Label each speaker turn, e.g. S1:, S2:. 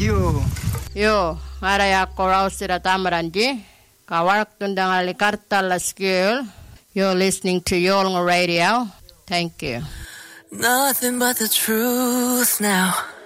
S1: radio.
S2: Yo, araya korausira tamaranji. Kawarak tundang alikarta la skill. You're listening to Yolnga Radio. Thank you.
S3: Nothing but the truth now.